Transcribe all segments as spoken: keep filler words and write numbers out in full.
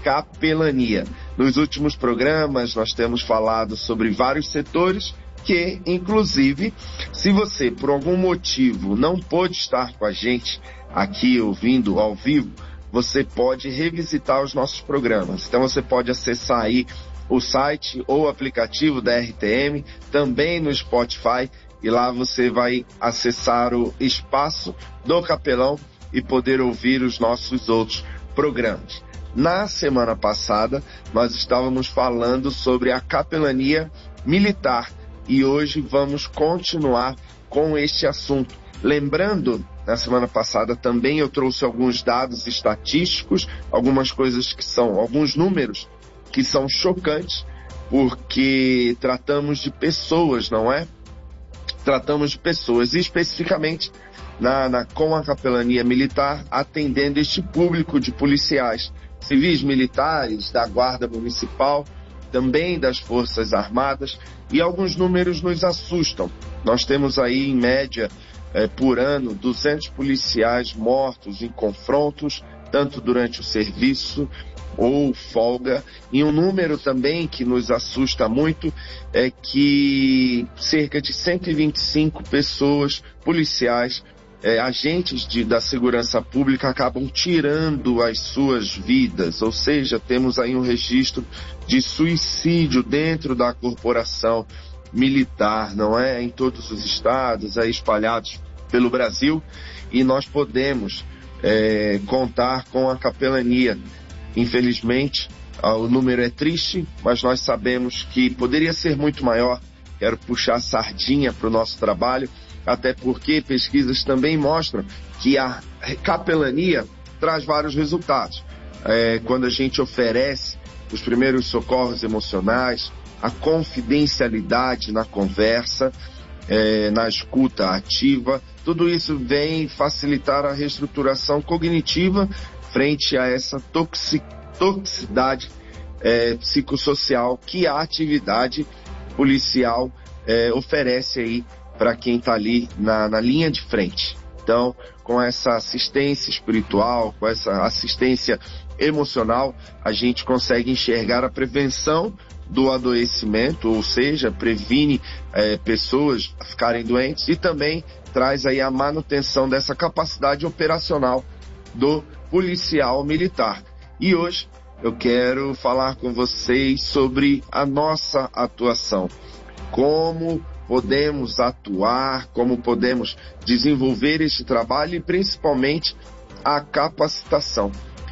capelania. Nos últimos programas nós temos falado sobre vários setores que, inclusive, se você por algum motivo não pôde estar com a gente aqui ouvindo ao vivo, você pode revisitar os nossos programas. Então você pode acessar aí o site ou o aplicativo da R T M, também no Spotify, e lá você vai acessar o espaço do Capelão e poder ouvir os nossos outros programas. Na semana passada, nós estávamos falando sobre a capelania militar e hoje vamos continuar com este assunto. Lembrando, na semana passada também eu trouxe alguns dados estatísticos, algumas coisas que são, alguns números que são chocantes, porque tratamos de pessoas, não é? Tratamos de pessoas, e especificamente na, na, com a capelania militar, atendendo este público de policiais civis, militares, da Guarda Municipal, também das Forças Armadas, e alguns números nos assustam. Nós temos aí, em média, eh, por ano, duzentos policiais mortos em confrontos, tanto durante o serviço ou folga, e um número também que nos assusta muito é que cerca de cento e vinte e cinco pessoas, policiais, é, agentes de, da segurança pública acabam tirando as suas vidas, ou seja, temos aí um registro de suicídio dentro da corporação militar, não é? Em todos os estados, aí espalhados pelo Brasil, e nós podemos é, contar com a capelania. Infelizmente, o número é triste, mas nós sabemos que poderia ser muito maior. Quero puxar a sardinha para o nosso trabalho, até porque pesquisas também mostram que a capelania traz vários resultados. É, quando a gente oferece os primeiros socorros emocionais, a confidencialidade na conversa, é, na escuta ativa, tudo isso vem facilitar a reestruturação cognitiva frente a essa toxic, toxicidade é, psicossocial que a atividade policial é, oferece aí para quem está ali na, na linha de frente. Então, com essa assistência espiritual, com essa assistência emocional, a gente consegue enxergar a prevenção do adoecimento, ou seja, previne é, pessoas a ficarem doentes, e também traz aí a manutenção dessa capacidade operacional do policial militar. E hoje eu quero falar com vocês sobre a nossa atuação. Como podemos atuar, como podemos desenvolver este trabalho e principalmente a capacitação.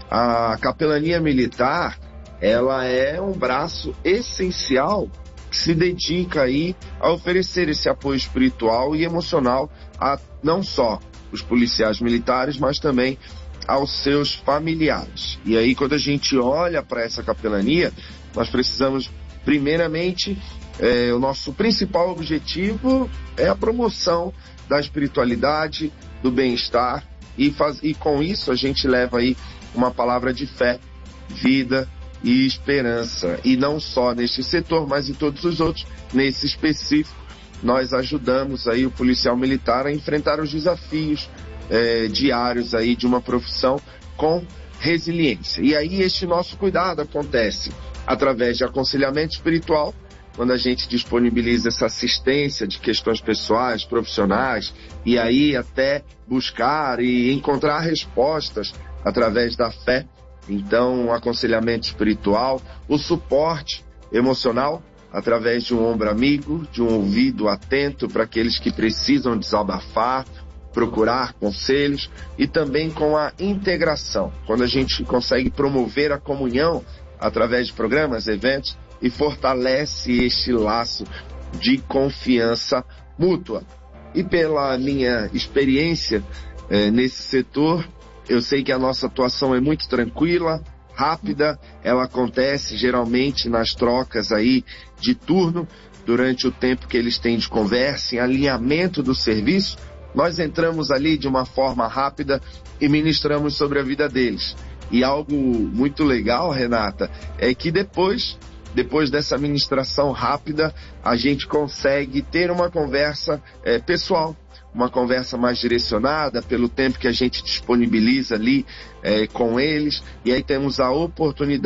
A capelania militar, ela é um braço essencial que se dedica aí a oferecer esse apoio espiritual e emocional a não só os policiais militares, mas também aos seus familiares. E aí, quando a gente olha para essa capelania, nós precisamos, primeiramente, é, o nosso principal objetivo é a promoção da espiritualidade, do bem-estar, e, faz, e com isso a gente leva aí uma palavra de fé, vida e esperança. E não só neste setor, mas em todos os outros. Nesse específico, nós ajudamos aí o policial militar a enfrentar os desafios É, diários aí de uma profissão com resiliência. E aí este nosso cuidado acontece através de aconselhamento espiritual, quando a gente disponibiliza essa assistência de questões pessoais, profissionais, e aí até buscar e encontrar respostas através da fé. Então, o aconselhamento espiritual, o suporte emocional, através de um ombro amigo, de um ouvido atento para aqueles que precisam desabafar, procurar conselhos, e também com a integração, quando a gente consegue promover a comunhão através de programas, eventos, e fortalece este laço de confiança mútua. E pela minha experiência eh, nesse setor, eu sei que a nossa atuação é muito tranquila, rápida, ela acontece geralmente nas trocas aí de turno, durante o tempo que eles têm de conversa, em alinhamento do serviço. Nós entramos ali de uma forma rápida e ministramos sobre a vida deles. E algo muito legal, Renata, é que depois, depois dessa ministração rápida, a gente consegue ter uma conversa é, pessoal, uma conversa mais direcionada pelo tempo que a gente disponibiliza ali é, com eles. E aí temos a oportunidade